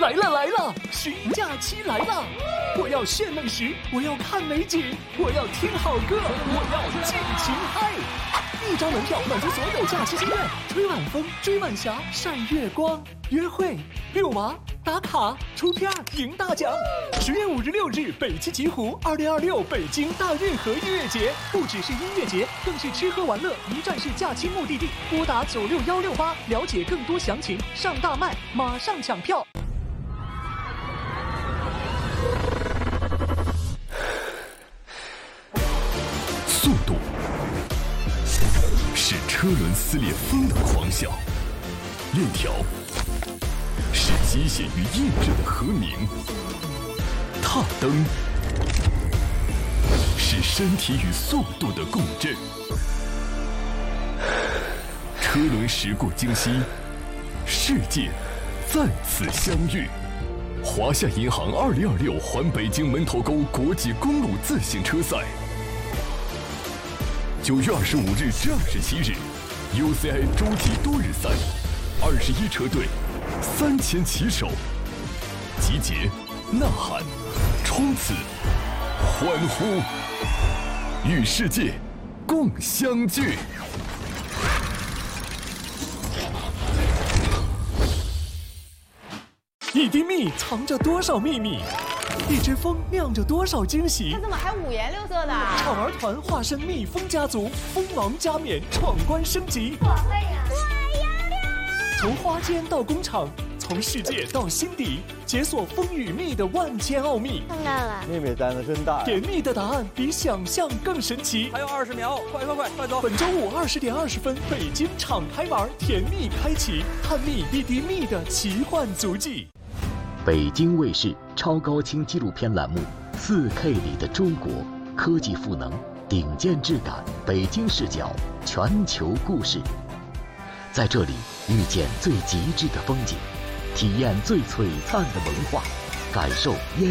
来了来了，寻假期来了！我要炫美食，我要看美景，我要听好歌，我要尽情嗨！一张门票满足所有假期心愿，吹晚风，追晚霞，晒月光，约会、遛娃、打卡、出片、赢大奖。10月5日、6日，北七极湖，2026北京大运河音乐节，不只是音乐节，更是吃喝玩乐一站式假期目的地。拨打96168，了解更多详情。上大麦，马上抢票。 速度是车轮撕裂风的狂笑，链条是机械与意志的和鸣，踏灯是身体与速度的共振。车轮时过境迁，世界再次相遇。华夏银行2026环北京门头沟国际公路自行车赛，9月25日至27日 ，UCI 洲际多日赛，21车队，3000骑手，集结、呐喊、冲刺、欢呼，与世界共相聚。 一滴蜜藏着多少秘密？一只蜂酿着多少惊喜？ 它怎么还5颜6色的？ 厂儿团化身蜜蜂家族，蜂王加冕，闯关升级。 我会呀！我要了！ 从花间到工厂，从世界到心底，解锁蜂与蜜的万千奥秘。 看到了， 妹妹胆子真大。 甜蜜的答案比想象更神奇。 还有20秒，快走！ 本周五20点20分，北京敞开玩，甜蜜开启，探秘一滴蜜的奇幻足迹。 北京卫视超高清纪录片栏目4K 里的中国，科技赋能，顶尖质感，北京视角，全球故事。在这里遇见最极致的风景，体验最璀璨的文化，感受